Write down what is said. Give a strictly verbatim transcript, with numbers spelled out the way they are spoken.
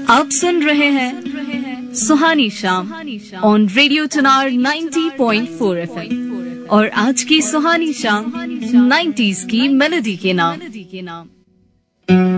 आप सुन रहे हैं सुहानी शाम ऑन रेडियो चुनार नब्बे पॉइंट चार एफएम और आज की सुहानी शाम नाइंटीज़ की मेलोडी के नाम